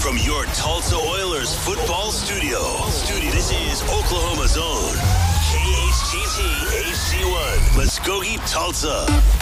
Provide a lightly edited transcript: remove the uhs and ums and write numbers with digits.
from your Tulsa Oilers football studio. This is Oklahoma's own KHTT HD1, Muskogee, Tulsa.